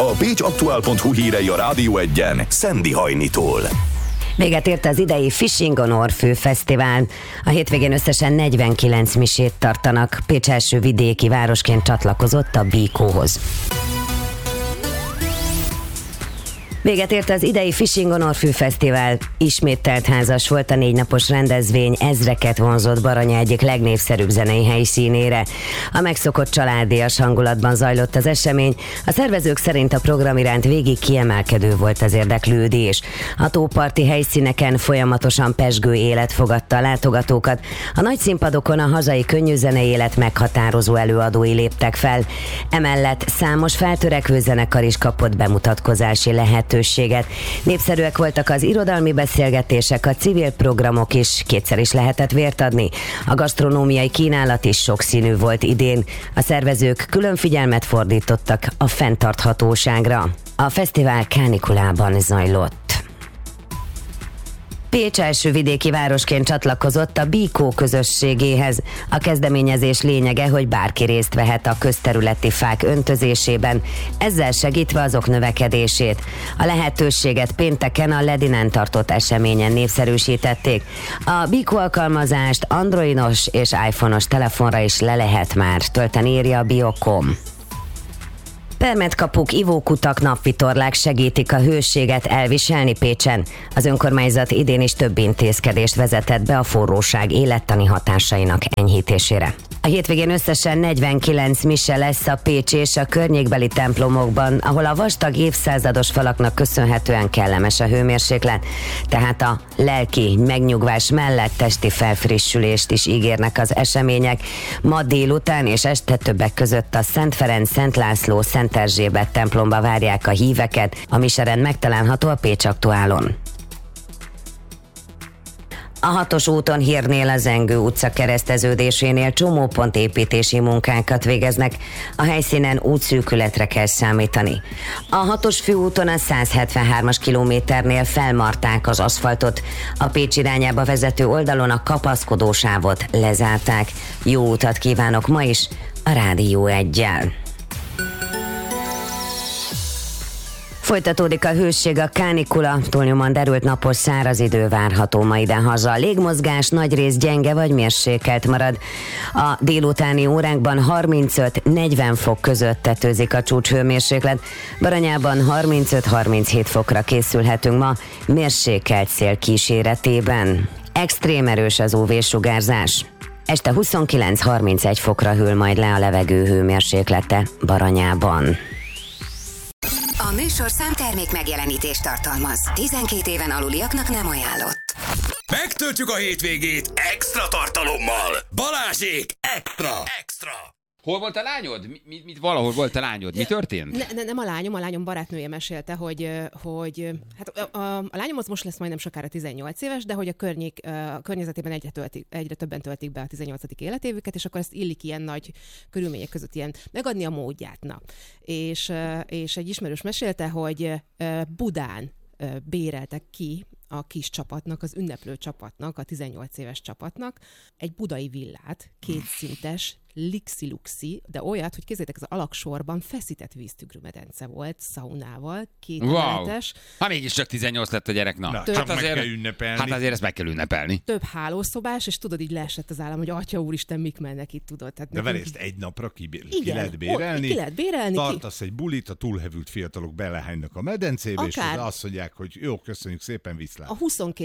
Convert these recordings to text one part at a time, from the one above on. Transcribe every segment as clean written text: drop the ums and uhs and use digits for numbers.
A pécsaktuál.hu hírei a Rádió Egyen Szendi Hajnitól. Véget ért az idei Fishing on Orfű Fesztivál. A hétvégén összesen 49 misét tartanak. Pécs első vidéki városként csatlakozott a Bíkóhoz. Véget ért az idei Fishing on Orfű Fesztivál. Ismét teltházas volt a 4 napos rendezvény, ezreket vonzott Baranya egyik legnépszerűbb zenei helyszínére. A megszokott családias hangulatban zajlott az esemény. A szervezők szerint a program iránt végig kiemelkedő volt az érdeklődés. A tóparti helyszíneken folyamatosan pezsgő élet fogadta a látogatókat. A nagy színpadokon a hazai könnyűzenei élet meghatározó előadói léptek fel. Emellett számos feltörekvő zenekar is kapott bemutatkozási lehetőséget. Népszerűek voltak az irodalmi beszélgetések, a civil programok is, kétszer is lehetett vért adni. A gasztronómiai kínálat is sokszínű volt idén. A szervezők külön figyelmet fordítottak a fenntarthatóságra. A fesztivál kánikulában zajlott. Pécs első vidéki városként csatlakozott a Bíkó közösségéhez. A kezdeményezés lényege, hogy bárki részt vehet a közterületi fák öntözésében, ezzel segítve azok növekedését. A lehetőséget pénteken a Ledinen tartott eseményen népszerűsítették. A Bíkó alkalmazást androidos és iPhone-os telefonra is le lehet már tölteni, írja a Biocom. Permetkapuk, ivókutak, napvitorlák segítik a hőséget elviselni Pécsen. Az önkormányzat idén is több intézkedést vezetett be a forróság élettani hatásainak enyhítésére. A hétvégén összesen 49 mise lesz a pécsi és a környékbeli templomokban, ahol a vastag évszázados falaknak köszönhetően kellemes a hőmérséklet, tehát a lelki megnyugvás mellett testi felfrissülést is ígérnek az események. Ma délután és este többek között a Szent Ferenc, Szent László, Szent Erzsébet templomba várják a híveket, a miserend megtalálható a Pécsaktuálon. A 6-os úton Hírnél a Zengő utca kereszteződésénél csomópontépítési munkákat végeznek. A helyszínen útszűkületre kell számítani. A 6-os főúton a 173-as kilométernél felmarták az aszfaltot. A Pécs irányába vezető oldalon a kapaszkodósávot lezárták. Jó utat kívánok ma is a Rádió Eggyel. Folytatódik a hőség, a kánikula, túlnyomóan derült napos száraz idő várható ma idehaza. A légmozgás nagyrészt gyenge vagy mérsékelt marad. A délutáni órákban 35-40 fok között tetőzik a csúcshőmérséklet. Baranyában 35-37 fokra készülhetünk ma, mérsékelt szél kíséretében. Extrém erős az UV-sugárzás. Este 29-31 fokra hűl majd le a levegő hőmérséklete Baranyában. A műsorszám termék megjelenítést tartalmaz. 12 éven aluliaknak nem ajánlott. Megtöltjük a hétvégét extra tartalommal. Balázsék extra. Hol volt a lányod? Valahol volt a lányod. Mi történt? Nem a lányom barátnője mesélte, hogy hát a lányom az most lesz majdnem sokára 18 éves, de hogy a környezetében egyre többen töltik be a 18. életévüket, és akkor ezt illik ilyen nagy körülmények között ilyen megadni a módját. Na. És egy ismerős mesélte, hogy Budán béreltek ki a kis csapatnak, az ünneplő csapatnak, a 18 éves csapatnak egy budai villát, kétszintes, lixi-luxi, de olyat, hogy képzeljétek, az alaksorban feszített víztükrőmedence volt, szaunával, kétemeletes. Ha mégiscsak 18 lett a gyerek, na. Csak meg kell ünnepelni. Hát azért ezt meg kell ünnepelni. Több hálószobás, és tudod, így leesett az állam, hogy atya úristen, mik mennek itt, tudod. Hát de ezt egy napra ki lehet bérelni. Ki lehet bérelni. Tartasz egy bulit, a túlhevült fiatalok belehánynak a medencébe, és azt mondják, hogy jó, köszönjük szépen, viszlát. A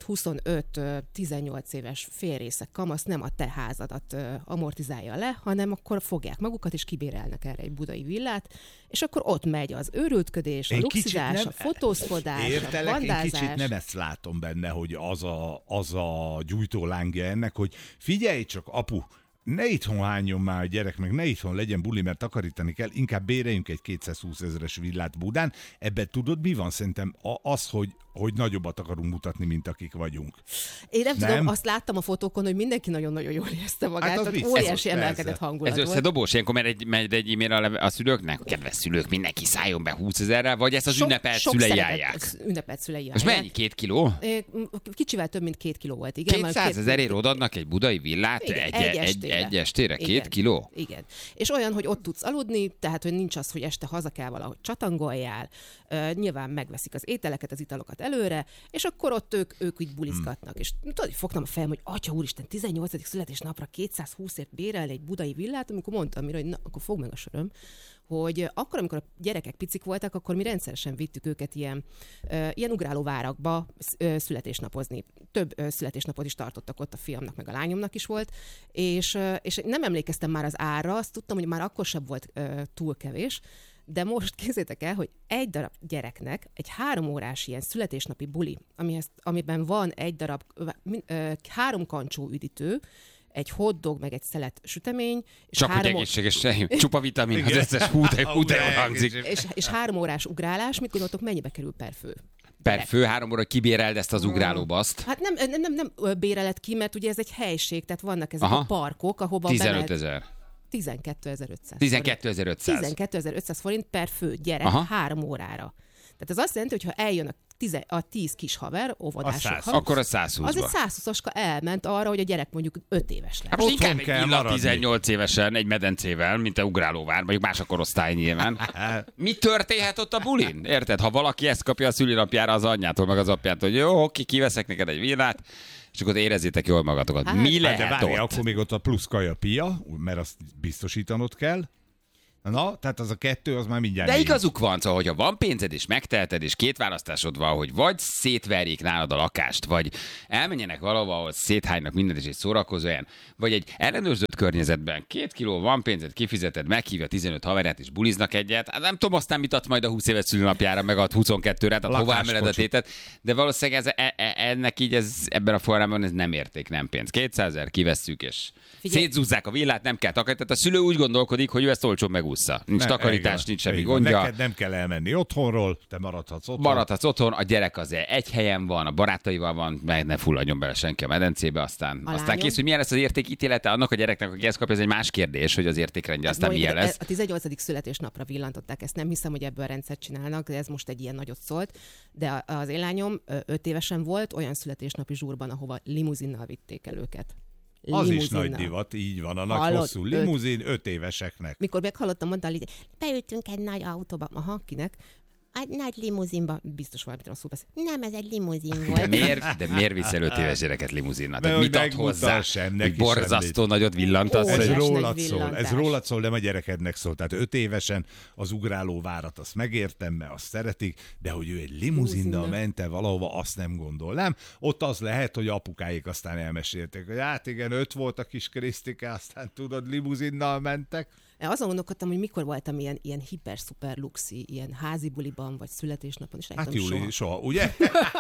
22-25-18 éves félrészek kamasz nem a te házadat amortizálja le, hanem akkor fogják magukat, és kibérelnek erre egy budai villát, és akkor ott megy az őrültködés, a luxizás, a fotózkodás, a bandázás. Én kicsit nem ezt látom benne, hogy az a gyújtólángja ennek, hogy figyelj csak, apu, ne itthon hányjon már a gyerek, meg ne itthon legyen buli, mert takarítani kell, inkább béreljünk egy 220 000-es villát Budán. Ebben tudod, mi van? Szerintem az, hogy hogy nagyobbat akarunk mutatni, mint akik vagyunk. Én nem tudom, azt láttam a fotókon, hogy mindenki nagyon-nagyon jól érezte magát, Hát tehát óriási emelkedett hangulat Ez összedobós, ilyenkor megy egy e-mail a szülőknek, kedves szülők, mindenki szálljon be 20 000-rel, vagy ezt az ünnepelt szülei állják? Ünnepelt szülei állják. Most mennyi? 2 kiló? Kicsivel több, mint 2 kiló volt, igen. 200 000-ért odaadnak egy budai villát egy estére? 2 kiló? Igen. És olyan, hogy ott tudsz aludni, tehát, hogy nincs az, hogy este haza kell valahogy csatangoljál, nyilván megveszik az ételeket, az italokat előre, és akkor ott ők így bulizgatnak. És tudod, hogy fogtam a fejem, hogy atya úristen, 18. születésnapra 220-ért bérel egy budai villát, amikor mondtam mire, hogy na, akkor fog meg a söröm, hogy akkor, amikor a gyerekek picik voltak, akkor mi rendszeresen vittük őket ilyen ugrálóvárakba születésnapozni. Több születésnapot is tartottak ott, a fiamnak meg a lányomnak is volt, és nem emlékeztem már az árra, azt tudtam, hogy már akkor sem volt túl kevés, de most képzeljétek el, hogy egy darab gyereknek egy 3 órás ilyen születésnapi buli, amiben van egy darab 3 kancsó üdítő, egy hotdog, meg egy szelet sütemény. Csak hogy egészséges, csupa vitamin, az összes hút jól hangzik. És 3 órás ugrálás, mit gondoltok, mennyibe kerül per fő? Per fő 3 óra kibéreld ezt az ugrálóbaszt? Hát nem bérelet ki, mert ugye ez egy helység, tehát vannak ezek a parkok, ahova 15 000. 12.500. 12.500 forint per fő gyerek 3 órára. Tehát ez azt jelenti, hogy ha eljön a 10 kis haver, óvodások, akkor a 120-ba. Az egy 120-aska elment arra, hogy a gyerek mondjuk 5 éves lesz. Hát most inkább egy villa 18 évesen egy medencével, mint a ugrálóvár, mondjuk más a korosztály nyilván. Mi történhet ott a bulin? Érted? Ha valaki ezt kapja a szülinapjára az anyjától, meg az apjától, hogy jó, oké, kiveszek neked egy villát, és akkor érezzétek jól magatokat. Mi lehet de várj, ott? Akkor még ott a plusz kaja pia, mert azt biztosítanod kell. Na, tehát az a 2, az már mindjárt... De igazuk van, szóval, hogyha van pénzed, és megteheted, és 2 választásod van, hogy vagy szétverjék nálad a lakást, vagy elmenjenek valahova, ahol széthánynak mindent, és egy szórakozó olyan, vagy egy ellenőrzött környezetben 2 kiló van pénzed, kifizeted, meghívja 15 haverját, és buliznak egyet. Hát nem tudom, aztán mit adsz majd a 20 éves szülinapjára, meg a 22-re, tehát hová emeled a tétet. De valószínűleg ennek így ebben a formában ez nem érték, nem pénz. 200 000 kivesszük, és szétzúzzák a villát, nem kell takarítani. Tehát a szülő úgy gondolkodik, hogy ő ezt olcsón megúszza. Nincs takarítás, nincs semmi gondja. Neked nem kell elmenni otthonról, te maradhatsz otthon. Maradhatsz otthon, a gyerek az egy helyen van, a barátaival van, meg ne fulladjon bele senki a medencébe, aztán kész, hogy milyen lesz az értékítélete annak a gyereknek, aki ezt kapja, ez egy más kérdés, hogy az értékrendje aztán milyen lesz. A 18. születésnapra villantották ezt, nem hiszem, hogy ebből rendszert csinálnak, de ez most egy ilyen nagyot szólt. De az én lányom 5 évesen volt olyan születésnapi zsúrban, ahova limuzinnal vitték el őket. Az is nagy divat, így van, a nagy hosszú limuzin 5 éveseknek. Mikor meghallottam, mondta, hogy beültünk egy nagy autóba. Aha, kinek? Egy nagy limuzinba, biztos valamit rosszul beszél. Nem, ez egy limuzin volt. De miért viszel 5 éves gyereket limuzinnal? Tehát mit ad hozzá? Hogy borzasztó nagyot villantasz? Ez rólad szól, nem a gyerekednek szól. Tehát 5 évesen az ugráló várat azt megértem, mert azt szeretik, de hogy ő egy limuzinnal ment-e valahova, azt nem gondolnám. Ott az lehet, hogy apukáik aztán elmesélték, hogy hát igen, 5 volt a kis Krisztike, aztán tudod, limuzinnal mentek. Azon gondolkodtam, hogy mikor voltam ilyen hiper-szuper luxi, ilyen házi buliban, vagy születésnapon, és hát Júli, soha, ugye?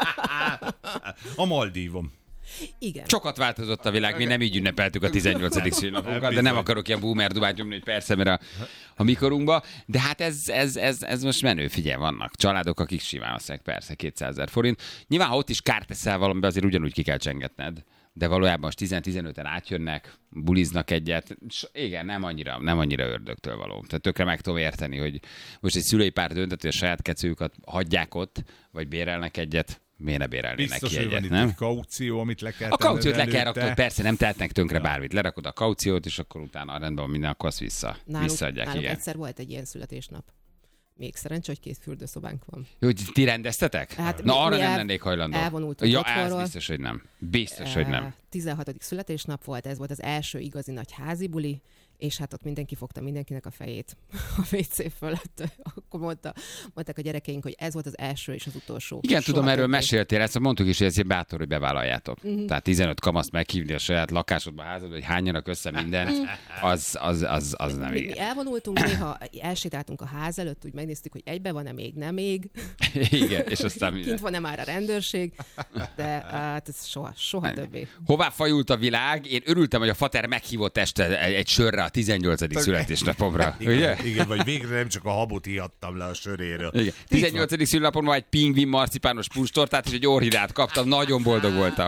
A Maldívon. Igen. Sokat változott a világ, mi nem így ünnepeltük a 18. szülinapunkat, de nem akarok ilyen boomer dubát nyomni, hogy persze, mert a mikorunkba. De hát ez most menő, figyelj, vannak családok, akik simán azt persze 200 000 forint. Nyilván, ha ott is kárt teszel valamiben, azért ugyanúgy ki kell csengetned. De valójában most 10-15-en átjönnek, buliznak egyet. Igen, nem annyira ördögtől való. Tehát tökre meg tudom érteni, hogy most egy szülői pár döntött, hogy a saját kecőjüket hagyják ott, vagy bérelnek egyet. Miért ne bérelnének ki egyet, van nem? Itt egy kaució, amit le kell a kauciót le kell rakni, persze nem tehetnek tönkre bármit. Lerakod a kauciót, és akkor utána rendben van minden, akkor azt visszaadják. Nálunk egyszer volt egy ilyen születésnap. Még szerencsé, hogy 2 fürdőszobánk van. Jó, hogy ti rendeztetek? Hát na, arra nem lennék hajlandó. Elvonultunk otthonról. Ez biztos, hogy nem. Biztos, hogy nem. 16. születésnap volt, ez volt az első igazi nagy házi buli, és hát ott mindenki fogta mindenkinek a fejét a WC fölött. Akkor mondták a gyerekeink, hogy ez volt az első és az utolsó. Igen, tudom, erről meséltél, ezt mondtuk is, hogy ez bátor, hogy bevállaljátok. Tehát 15 kamaszt meghívni a saját lakásodba, házadba, hogy hányanak össze mindent, az nem mi elvonultunk, néha elsétáltunk a ház előtt, úgy megnéztük, hogy egybe van-e még, nem még. Igen, és aztán minden. Kint van-e már a rendőrség, de hát ez soha többé. Hová fajult a világ? Én örültem, hogy a fater meghívott este egy sörre a 18. születésnapomra, ugye? Igen, vagy végre nem csak a habot ihattam le a söréről. Igen. 18. születésnapomra egy pingvin marcipános pustortát és egy orhidát kaptam, nagyon boldog voltam.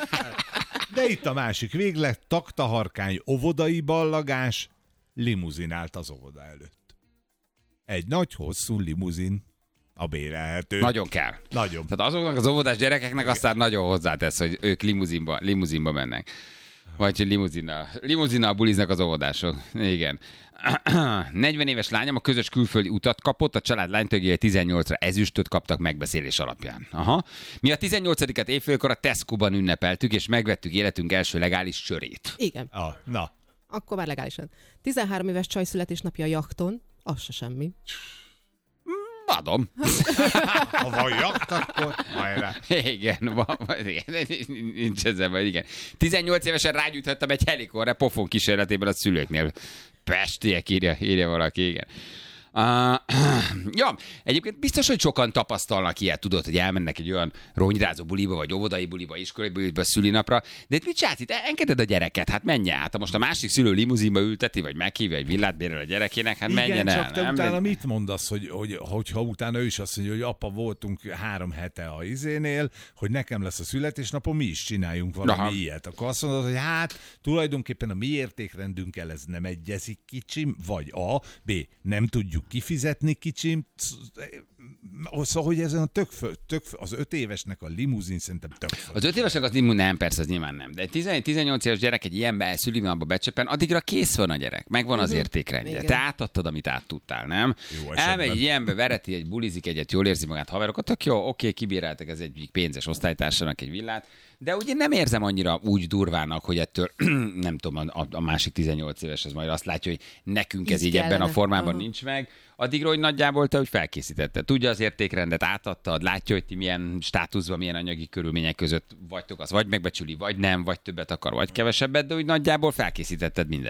De itt a másik véglet, taktaharkány óvodai ballagás, limuzinált az óvoda előtt. Egy nagy, hosszú limuzin, a bérelhető. Nagyon kell. Nagyon. Tehát azoknak az óvodás gyerekeknek aztán nagyon hozzátesz, hogy ők limuzinba mennek. Vagy hogy limuzinnal buliznak az óvodások. Igen. 40 éves lányom a közös külföldi utat kapott, a család lánytagjai 18-ra ezüstöt kaptak megbeszélés alapján. Aha. Mi a 18-at évfélkor a Tesco-ban ünnepeltük, és megvettük életünk első legális sörét. Igen. Na. Akkor már legálisan. 13 éves csaj születésnapja a jachton, az se semmi. Adom. Ha van jakt, akkor hajrá. Igen, nincs ezzel baj, igen. 18 évesen rágyújthattam egy helikorra pofon kísérletében a szülőknél. Pestiek, írja valaki, igen. Ja, egyébként biztos, hogy sokan tapasztalnak ilyet, tudod, hogy elmennek egy olyan ronyrázó buliba, vagy óvodai buliba, iskolai buliba, szülinapra, de itt mit csinálsz? Itt engeded a gyereket, hát menjen át. Ha most a másik szülő limuzinba ülteti, vagy meghívja egy villát bérel a gyerekének, hát menjen igen, el. csak te nem? utána mit mondasz, hogyha utána ő is azt mondja, hogy apa, voltunk 3 hete a izénél, hogy nekem lesz a születésnapom, mi is csináljunk valami ilyet. Akkor azt mondod, hogy hát tulajdonképpen a mi értékrendünkkel ez nem egyezik kicsim, vagy A, B, nem tudjuk kifizetni kicsim, szóval, hogy ezen a az 5 évesnek a limuzin szerintem tök föl. Az 5 évesnek az limuzin nem, persze, az nyilván nem. De egy 18 éves gyerek egy ilyenbe szülinapba becsepen, addigra kész van a gyerek, megvan az értékrendje. Igen. Te átadtad, amit át tudtál, nem? Elmegy egy ilyenbe, vereti egy bulizik egyet, jól érzi magát haverokat, tök jó, oké, kibíráltak ez egy pénzes osztálytársának egy villát, de ugye nem érzem annyira úgy durvának, hogy ettől, nem tudom, a másik 18 éves az majd azt látja, hogy nekünk ez így ebben a formában nincs meg. Addigra, hogy nagyjából te, hogy felkészítetted. Tudja az értékrendet, átadtad, látja, hogy ti milyen státuszban, milyen anyagi körülmények között vagytok, az vagy megbecsüli, vagy nem, vagy többet akar, vagy kevesebbet, de úgy nagyjából felkészítetted minden.